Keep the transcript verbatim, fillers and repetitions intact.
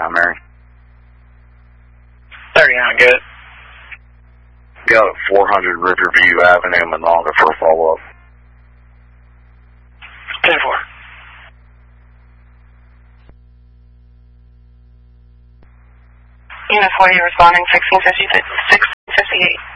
thirty-nine, Mary. thirty-nine, good. Got it, four hundred Riverview Avenue, Monongah for a follow-up. ten four. Unit forty responding, sixteen fifty-six, six fifty-eight.